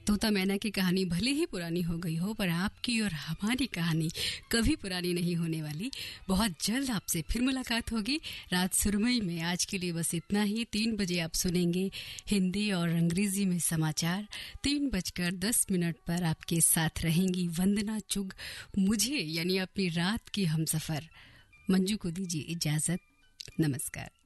तोता मैना की कहानी भले ही पुरानी हो गई हो, पर आपकी और हमारी कहानी कभी पुरानी नहीं होने वाली। बहुत जल्द आपसे फिर मुलाकात होगी रात सुरमई में। आज के लिए बस इतना ही। 3 बजे आप सुनेंगे हिंदी और अंग्रेजी में समाचार। 3:10 पर आपके साथ रहेंगी वंदना चुग। मुझे यानी अपनी रात की हमसफर मंजू को दीजिए इजाजत। नमस्कार।